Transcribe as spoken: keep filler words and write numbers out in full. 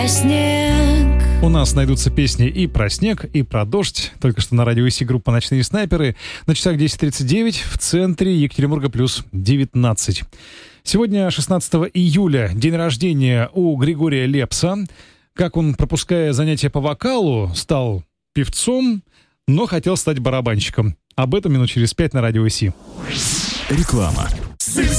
Снег. У нас найдутся песни и про снег, и про дождь. Только что на радио ИСИ группа «Ночные снайперы». На часах десять тридцать девять, в центре Екатеринбурга плюс девятнадцать. Сегодня, шестнадцатого июля, день рождения у Григория Лепса. Как он, пропуская занятия по вокалу, стал певцом, но хотел стать барабанщиком. Об этом минут через пять на радио ИСИ. Реклама.